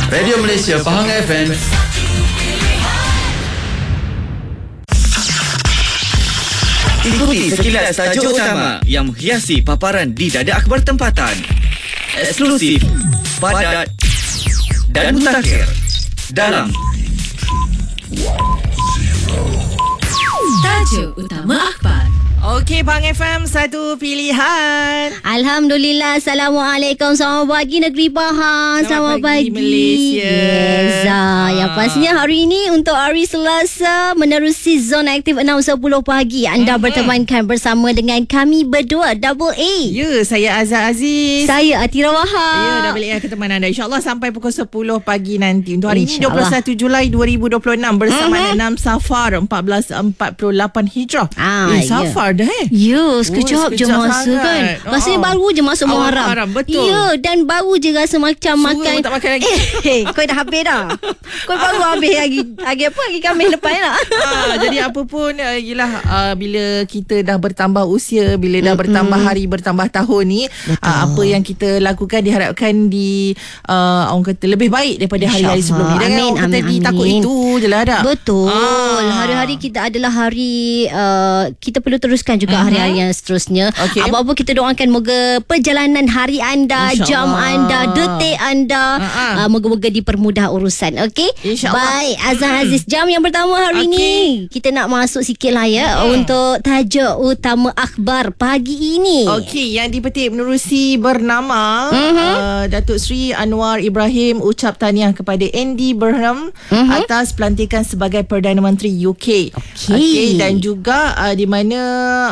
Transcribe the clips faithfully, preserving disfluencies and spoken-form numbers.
Radio Malaysia Pahang F M. Ikuti sekilas tajuk utama yang menghiasi paparan di dada akhbar tempatan. Eksklusif, padat dan mutakhir dalam Tajuk Utama Akhbar. Okey, Pahang F M, satu pilihan. Alhamdulillah. Assalamualaikum. Selamat pagi Negeri Pahang. Selamat, Selamat pagi, pagi Malaysia. Yes. Ah. Yang pastinya hari ini untuk hari Selasa menerusi zon aktif enam sepuluh pagi. Anda uh-huh. bertemankan bersama dengan kami berdua, Double A. Ya, saya Azhar Aziz. Saya Atira Wahab. Ya, Double A ke teman anda. InsyaAllah sampai pukul sepuluh pagi nanti. Untuk hari InsyaAllah. ini dua puluh satu Julai dua ribu dua puluh enam bersama uh-huh. enam Safar empat belas empat puluh lapan Hijrah. Ah, eh, Safar dah eh. Ya, sekejap oh, je masa sangat. kan. Rasanya oh. baru je masuk Muharram. Muharram, betul. Ya, dan baru je rasa macam Suruh makan. tak makan lagi. Eh, kau dah habis dah. Kau baru habis lagi. Lagi apa? Lagi Khamis lepas lah. ah, Jadi apa pun uh, yelah, uh, bila kita dah bertambah usia, bila dah mm-hmm. bertambah hari, bertambah tahun ni, uh, apa yang kita lakukan diharapkan di uh, orang kata lebih baik daripada hari-hari sebelum ni. Jangan Amin, orang kata amin, ditakut amin. itu je lah dah. Betul. Ah. Hari-hari kita adalah hari uh, kita perlu teruskan juga uh-huh. hari-hari yang seterusnya. Okay. Apa-apa kita doakan moga perjalanan hari anda, jam anda, detik anda uh-huh. uh, moga-moga dipermudah urusan. Okey? Baik, Azhar Aziz, jam yang pertama hari okay. ni kita nak masuk sikit lah ya hmm. untuk tajuk utama akhbar pagi ini. Okey, yang dipetik menerusi bernama uh-huh. uh, Datuk Seri Anwar Ibrahim ucap tahniah kepada Andy Burnham uh-huh. atas pelantikan sebagai Perdana Menteri U K. Okey, okay, dan juga uh, di mana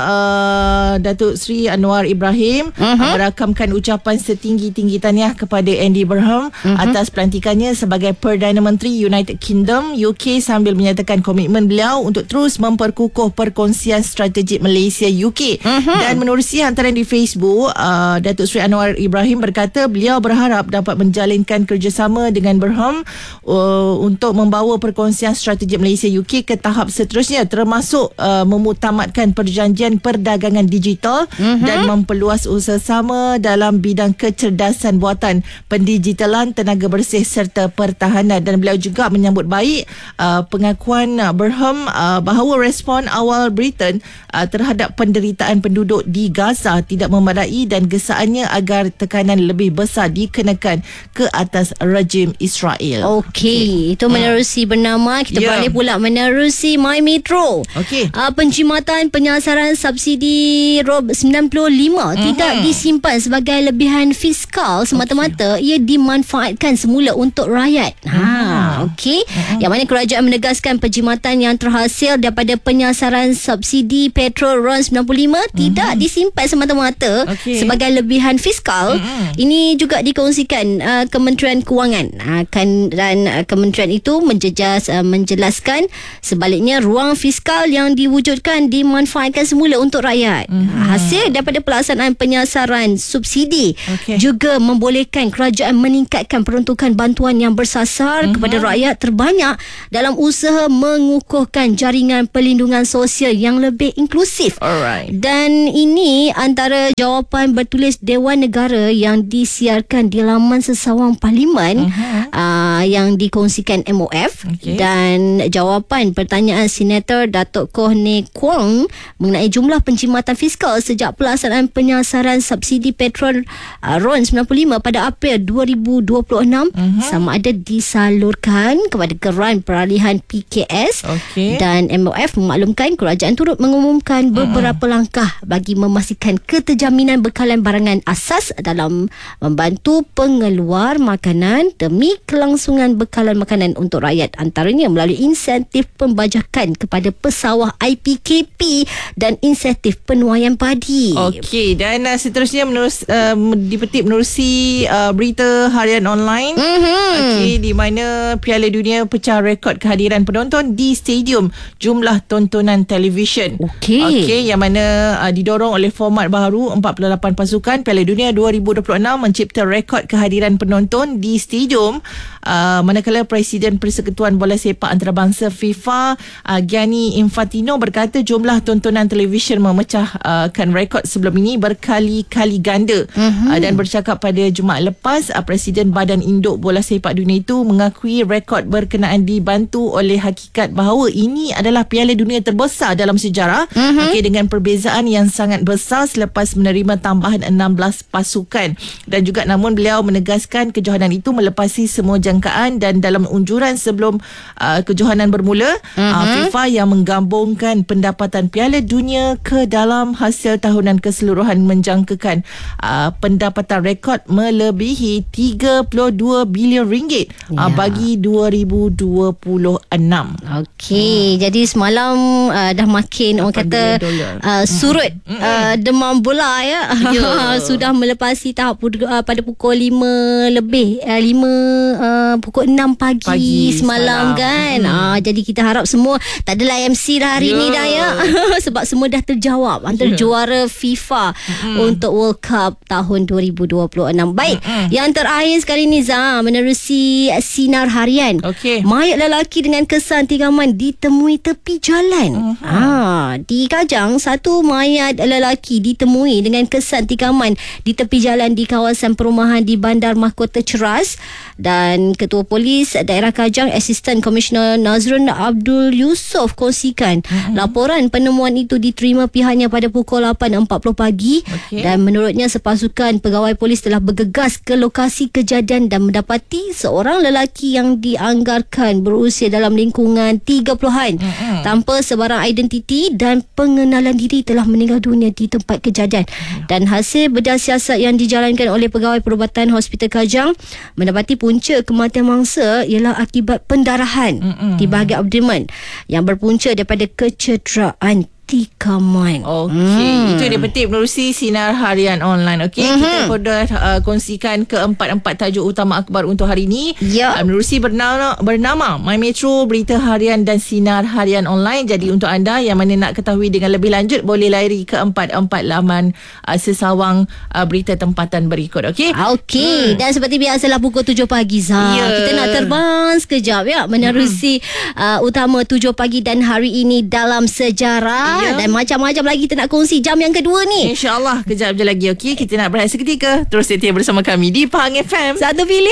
uh, Datuk Seri Anwar Ibrahim uh-huh. uh, merakamkan ucapan setinggi-tinggi tahniah kepada Andy Burnham uh-huh. atas pelantikannya sebagai Perdana Menteri United Kingdom U K sambil menyatakan komitmen beliau untuk terus memperkukuh perkongsian strategik Malaysia U K. Uh-huh. Dan menerusi hantaran di Facebook, uh, Datuk Seri Anwar Ibrahim berkata beliau berharap dapat menjalinkan kerjasama dengan Burnham uh, untuk membawa perkongsian strategik Malaysia U K ke tahap seterusnya, termasuk uh, memutamatkan perjanjian perdagangan digital uh-huh. dan memperluas usaha sama dalam bidang kecerdasan buatan, pendigitalan, tenaga bersih serta pertahanan. Dan beliau juga menyambut baik uh, pengakuan uh, Burnham uh, bahawa respon awal Britain uh, terhadap penderitaan penduduk di Gaza tidak memadai dan gesaannya agar tekanan lebih besar dikenakan ke atas rejim Israel. Okey, okay. Itu menerusi uh. bernama. Kita yeah. balik pula menerusi My Metro. Okey. Uh, penjimatan penyasaran subsidi R O B sembilan puluh lima uh-huh. tidak disimpan sebagai lebihan fiskal semata-mata, okay. ia dimanfaatkan semula untuk rakyat. Uh-huh. Ha, okey. Uh-huh. Yang mana kerajaan menegaskan penjimatan yang terhasil daripada penyasaran subsidi petrol R O N sembilan puluh lima uh-huh. tidak disimpan semata-mata okay. sebagai lebihan fiskal. Uh-huh. Ini juga dikongsikan uh, Kementerian Kewangan uh, kan, dan uh, kementerian itu menjejas uh, menjelaskan sebaliknya ruang fiskal yang diwujudkan dimanfaatkan semula untuk rakyat. Uh-huh. Hasil daripada pelaksanaan penyasaran subsidi okay. juga membolehkan kerajaan meningkatkan peruntukan bantuan yang bersasar uh-huh. kepada rakyat terbanyak dalam usaha mengukuhkan jaringan perlindungan sosial yang lebih inklusif. Alright. Dan ini antara jawapan bertulis Dewan Negara yang disiarkan di laman sesawang Parlimen uh-huh. uh, yang dikongsikan M O F okay. dan jawapan pertanyaan Senator Datuk Koh Ne Kuang mengenai jumlah penjimatan fiskal sejak pelaksanaan penyasaran subsidi petrol uh, R O N sembilan puluh lima pada April dua ribu dua puluh enam uh-huh. sama ada disalurkan kepada Geran Peralihan P K S okay. dan M O F memaklumkan kerajaan turut mengumumkan beberapa uh-huh. langkah bagi memastikan keterjaminan bekalan barangan asas dalam membantu pengeluar makanan demi kelangsungan bekalan makanan untuk rakyat, antaranya melalui insentif pembajakan kepada pesawah I P K P dan insentif penuaian padi. Okey, dan uh, seterusnya menerus uh, dipetik menerusi uh, berita harian online. Mm-hmm. Okey, di mana P Piala Dunia pecah rekod kehadiran penonton di stadium jumlah tontonan televisyen. Okey. Okey, yang mana uh, didorong oleh format baru empat puluh lapan pasukan. Piala Dunia dua ribu dua puluh enam mencipta rekod kehadiran penonton di stadium, uh, manakala Presiden Persekutuan Bola Sepak Antarabangsa FIFA uh, Gianni Infantino berkata jumlah tontonan televisyen memecahkan uh, rekod sebelum ini berkali-kali ganda. Uh-huh. Uh, dan bercakap pada Jumaat lepas, uh, Presiden Badan Induk Bola Sepak Dunia itu mengakui rekod berkenaan dibantu oleh hakikat bahawa ini adalah Piala Dunia terbesar dalam sejarah. Uh-huh. Okay, dengan perbezaan yang sangat besar selepas menerima tambahan enam belas pasukan. Dan juga namun beliau menegaskan kejohanan itu melepasi semua jangkaan, dan dalam unjuran sebelum uh, kejohanan bermula, uh-huh. uh, FIFA yang menggabungkan pendapatan Piala Dunia ke dalam hasil tahunan keseluruhan menjangkakan uh, pendapatan rekod melebihi tiga puluh dua bilion ringgit yeah. uh, bagi dua ribu dua puluh enam. Okey, hmm. jadi semalam uh, dah makin orang kata uh, surut hmm. uh, demam bola ya. Yeah. Sudah melepasi tahap uh, pada pukul lima lebih uh, lima uh, pukul enam pagi, pagi semalam, semalam kan. Hmm. Uh, jadi kita harap semua tak adalah M C dah hari yeah. ni dah ya. Sebab semua dah terjawab antara yeah. juara FIFA hmm. untuk World Cup tahun dua ribu dua puluh enam. Baik, hmm. yang terakhir sekali ni Zah, menerusi sinar harian. Okay. Mayat lelaki dengan kesan tikaman ditemui tepi jalan. Uh-huh. Ha, di Kajang, satu mayat lelaki ditemui dengan kesan tikaman di tepi jalan di kawasan perumahan di Bandar Mahkota Ceras. Dan Ketua Polis Daerah Kajang, Assistant Commissioner Nazrun Abdul Yusof kongsikan uh-huh. laporan penemuan itu diterima pihaknya pada pukul lapan empat puluh pagi. Okay. Dan menurutnya sepasukan pegawai polis telah bergegas ke lokasi kejadian dan mendapati seorang lelaki yang dianggarkan berusia dalam lingkungan tiga puluhan uh-huh. tanpa sebarang identiti dan pengenalan diri telah meninggal dunia di tempat kejadian. Uh-huh. Dan hasil bedah siasat yang dijalankan oleh pegawai perubatan Hospital Kajang mendapati punca kematian mangsa ialah akibat pendarahan uh-huh. di bahagian abdomen yang berpunca daripada kecederaan tikaman. Okey, hmm. itu dia penting menerusi sinar harian online. Okey, mm-hmm. kita pun dah uh, kongsikan keempat-empat tajuk utama akhbar untuk hari ini. Ya. Uh, menerusi bernama bernama My Metro, berita harian dan sinar harian online. Jadi untuk anda yang mana nak ketahui dengan lebih lanjut, boleh layari keempat-empat laman uh, sesawang uh, berita tempatan berikut. Okey. Okey, hmm. dan seperti biasalah pukul tujuh pagi Zah. Yeah. Kita nak terbang sekejap ya menerusi hmm. uh, utama tujuh pagi dan hari ini dalam sejarah. Ya. Dan macam-macam lagi kita nak kongsi jam yang kedua ni. InsyaAllah kejap je lagi. Okey, kita nak berehat seketika. Terus setia bersama kami di Pahang F M. Satu pilihan.